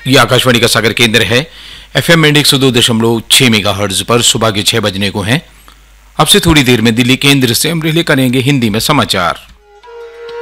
ये आकाशवाणी का सागर केंद्र है। FM में 102.6 मेगाहर्ट्ज पर सुबह के 6 बजने को हैं। अब से थोड़ी देर में दिल्ली केंद्र से हम रिले करेंगे हिंदी में समाचार।